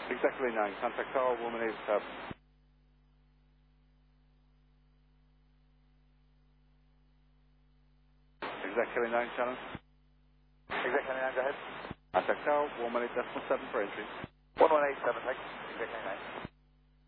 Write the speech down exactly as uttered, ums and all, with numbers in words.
Exactly nine, contact tower, woman is up. Exactly nine, Shannon. Exactly nine, go ahead. Contact tower, woman is decimal seven for entry. one one eight seven, thanks. Exactly nine.